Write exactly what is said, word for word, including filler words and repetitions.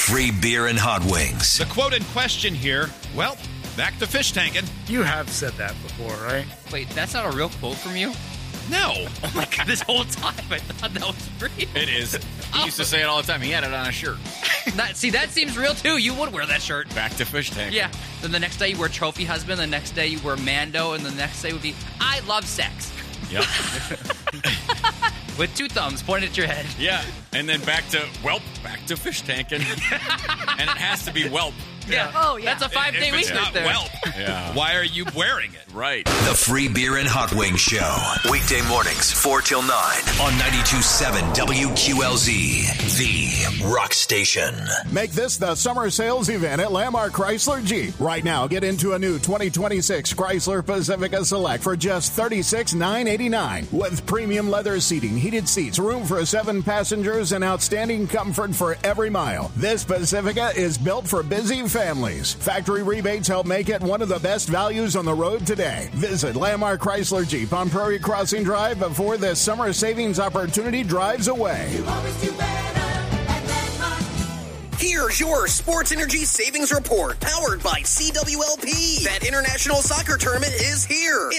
free beer and hot wings. The quote in question here, well, back to fish tanking. You have said that before, right? Wait, that's not a real quote from you? No. Oh my God, this whole time I thought that was real. It is. He used to say it all the time. He had it on a shirt. That, see, that seems real too. You would wear that shirt. Back to fish tank. Yeah. Then the next day you wear Trophy Husband. The next day you wear Mando. And the next day would be, I love sex. Yep. With two thumbs pointed at your head. Yeah. And then back to, welp, back to fish tanking. And it has to be welp. Yeah. Oh, yeah. That's a five-day If it's week right not there. whelp, Yeah. why are you wearing it? Right. The Free Beer and Hot Wings Show. Weekday mornings, four till nine on ninety-two point seven W Q L Z, the rock station. Make this the summer sales event at Landmark Chrysler Jeep. Right now, get into a new twenty twenty-six Chrysler Pacifica Select for just thirty-six thousand nine hundred eighty-nine dollars. With premium leather seating, heated seats, room for seven passengers, and outstanding comfort for every mile. This Pacifica is built for busy families. Factory rebates help make it one of the best values on the road today. Visit Landmark Chrysler Jeep on Prairie Crossing Drive before this summer savings opportunity drives away. Here's your Sports Energy Savings Report, powered by C W L P. That international soccer tournament is here.